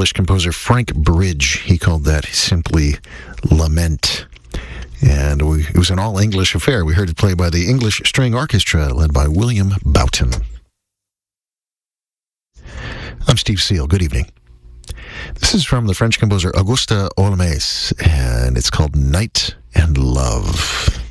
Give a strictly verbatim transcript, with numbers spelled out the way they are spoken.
English composer Frank Bridge. He called that simply Lament. And we, it was an all-English affair. We heard it played by the English String Orchestra, led by William Boughton. I'm Steve Seal. Good evening. This is from the French composer Auguste Olmès, and it's called Night and Love.